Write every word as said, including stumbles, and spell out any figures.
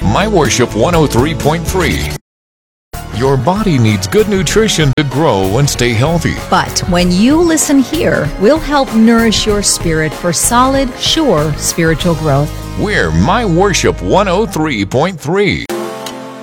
My Worship one oh three point three. Your body needs good nutrition to grow and stay healthy. But when you listen here, we'll help nourish your spirit for solid, sure spiritual growth. We're My Worship one oh three point three.